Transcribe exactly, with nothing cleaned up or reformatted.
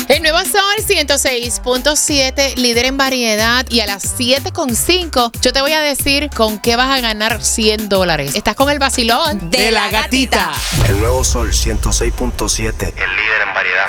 El nuevo Sol ciento seis punto siete, líder en variedad. Y a las siete con cinco, yo te voy a decir con qué vas a ganar cien dólares. Estás con el vacilón de, de la gatita. El nuevo Sol ciento seis punto siete, el líder en variedad.